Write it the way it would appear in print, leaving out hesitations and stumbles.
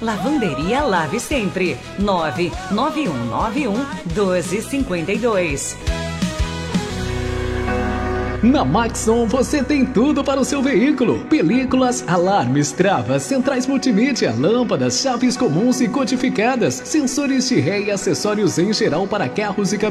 Lavanderia Lave Sempre. 99191-1252. Na Maxon você tem tudo para o seu veículo: películas, alarmes, travas, centrais multimídia, lâmpadas, chaves comuns e codificadas, sensores de ré e acessórios em geral para carros e caminhões.